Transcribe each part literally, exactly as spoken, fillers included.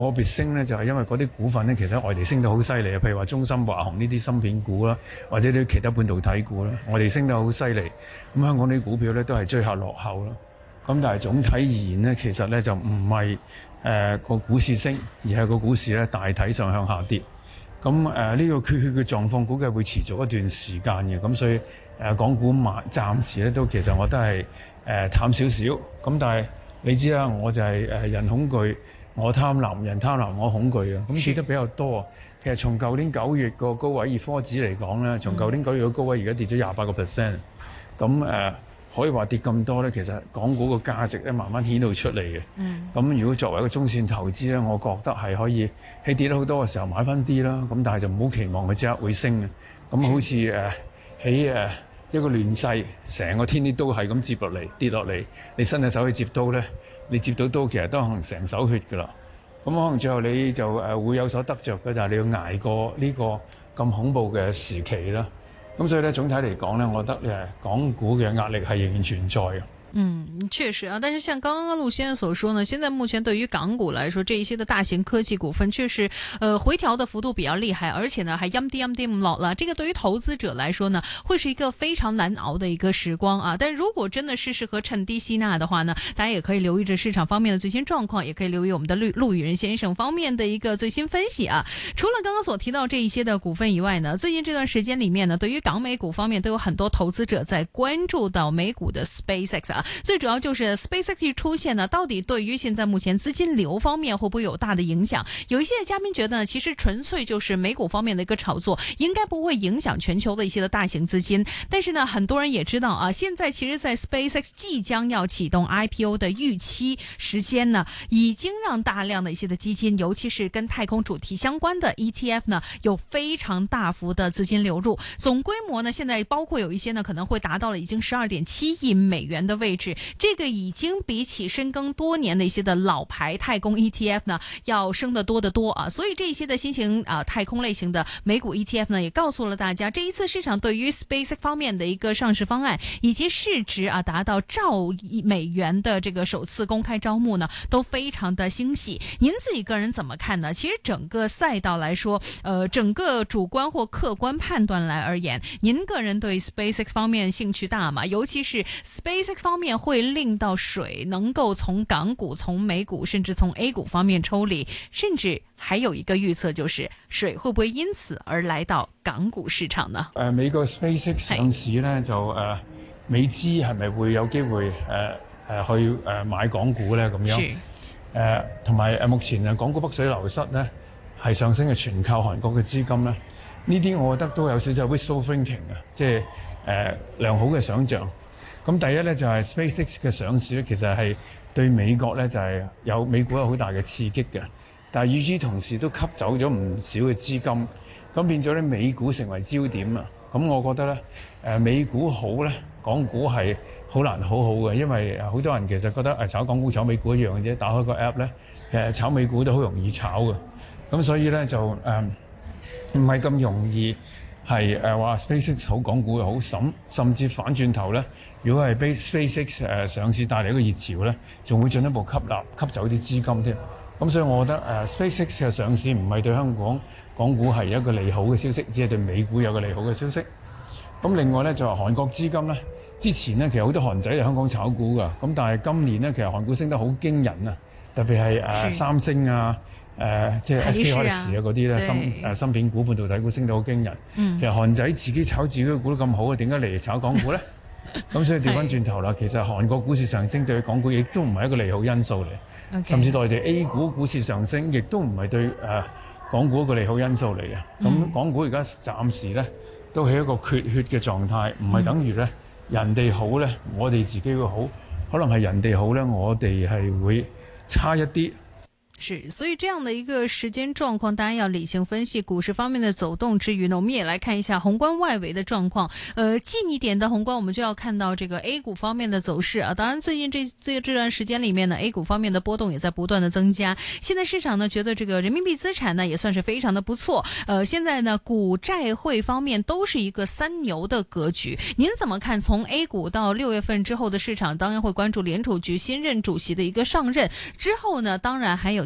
個別升咧，就係因為嗰啲股份咧，其實喺外地升得好犀利啊。譬如話中芯、華虹呢啲芯片股啦，或者啲其他半導體股啦，外地升得好犀利。咁香港啲股票咧都係追客落後啦。咁但係總體而言咧，其實咧就唔係誒個股市升，而係個股市咧大體上向下跌。咁誒呢個缺血嘅狀況估計會持續一段時間嘅。咁所以誒、呃、港股暫暫時咧都其實我都係誒、呃、淡少少。咁但係你知啦，我就係誒人恐懼。我貪婪，人貪婪，我恐懼啊！咁跌得比較多。其實從舊年九月個高位以科指嚟講咧，從舊年九月個高位而家跌咗廿八個 percent。咁誒、呃、可以話跌咁多咧，其實港股個價值咧慢慢顯露出嚟嘅。咁、嗯、如果作為一個中線投資咧，我覺得係可以喺跌得好多嘅時候買翻啲啦。咁但係就唔好期望佢即刻會升嘅。咁好似誒喺誒一個亂世，成個天啲刀係咁接落嚟跌落嚟，你伸隻手去接刀咧。你接到刀其實都可能成手血㗎啦，咁可能最後你就誒會有所得着嘅，但係你要捱過呢個咁恐怖嘅時期啦。咁所以咧總體嚟講咧，我覺得誒港股嘅壓力係仍然存在嘅。 嗯，確實啊，但是像剛剛陸先生所說呢，現在目前對於港股來說，這一些的大型科技股份確實，呃，回調的幅度比較厲害，而且呢，還陰啲陰啲咁落啦。這個對於投資者來說呢，會是一個非常難熬的一個時光啊。但如果真的是適合趁低吸納的話呢，大家也可以留意着市場方面的最新狀況，也可以留意我們的陸陸羽仁先生方面的一個最新分析啊。除了剛剛所提到這一些的股份以外呢，最近這段時間裏面呢，對於港美股方面都有很多投資者在關注到美股的 SpaceX 啊。最主要就是 SpaceX 出現呢，到底對於現在目前資金流方面會不會有大的影響？有一些嘉賓覺得呢，其實純粹就是美股方面的一個炒作，應該不會影響全球的一些的大型資金。但是呢，很多人也知道啊，現在其實在 SpaceX 即將要啟動 I P O 的預期時間呢，已經讓大量的一些的基金，尤其是跟太空主題相關的 E T F 呢，有非常大幅的資金流入，總規模呢，現在包括有一些呢，可能會達到了已經十二點七億美元的位置。這個已經比起深耕多年的一些的老牌太空 E T F 呢，要升得多得多啊！所以這些的新型啊太空類型的美股 E T F 呢，也告訴了大家，這一次市場對於 SpaceX 方面的一個上市方案以及市值啊達到兆億美元的這個首次公開招募呢，都非常的欣喜。您自己個人怎麼看呢？其實整個賽道來說，呃，整個主觀或客觀判斷來而言，您個人對 SpaceX 方面興趣大嗎？尤其是 SpaceX 方面會令到水能夠從港股、從美股甚至從 A 股方面抽離，甚至還有一個預測就是水會不會因此而來到港股市場呢？誒、 呃，美國 SpaceX 上市咧就誒未知係咪會有機會誒誒、呃呃、去誒、呃、買港股咧咁樣？誒同埋誒目前啊港股北水流失咧係上升嘅全靠韓國嘅資金咧，呢啲我覺得都有少少 wishful thinking 啊，即係誒良好嘅想像。咁第一咧就係 SpaceX 嘅上市咧，其實係對美國咧就係有美股有好大嘅刺激嘅，但係與此同時都吸走咗唔少嘅資金，咁變咗咧美股成為焦點啊！咁我覺得咧誒美股好咧，港股係好難好好嘅，因為好多人其實覺得誒炒港股炒美股一樣嘅啫，打開個 app 咧其實炒美股都好容易炒嘅，咁所以咧就誒唔係咁容易。係誒話 SpaceX 好港股又好甚，甚至反轉頭咧，如果係俾 SpaceX 誒上市帶嚟一個熱潮咧，仲會進一步吸納吸走啲資金添。咁所以我覺得誒 SpaceX 嘅上市唔係對香港港股係一個利好嘅消息，只係對美股有個利好嘅消息。咁另外咧就話韓國資金咧，之前咧其實好多韓仔嚟香港炒股㗎，咁但係今年咧其實韓股升得好驚人啊，特別係誒三星啊。誒、呃、即係 S K Hynix 啊嗰啲咧芯誒芯片股、半導體股升到好驚人。嗯、其實韓仔自己炒自己嘅股都咁好，點解嚟炒港股咧？咁所以調翻轉頭啦，其實韓國股市上升對港股亦都唔係一個利好因素嚟。Okay. 甚至內地 A 股股市上升，亦都唔係對誒、呃、港股一個利好因素嚟嘅。咁、嗯、港股而家暫時咧都係一個缺血嘅狀態，唔係等於咧、嗯、人哋好咧，我哋自己會好，可能係人哋好咧，我哋係會差一啲。 是，所以這樣的一個時間狀況，大家要理性分析股市方面的走動之餘呢，我們也來看一下宏觀外圍的狀況。呃，近一點的宏觀，我們就要看到這個 A 股方面的走勢啊。當然，最近這這這段時間裏面呢 ，A 股方面的波動也在不斷的增加。現在市場呢，覺得這個人民幣資產呢，也算是非常的不錯。呃，現在呢，股債匯方面都是一個三牛的格局。您怎麼看？從 A 股到六月份之後的市場，當然會關注聯儲局新任主席的一個上任之後呢，當然還有。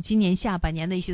今年下半年的一些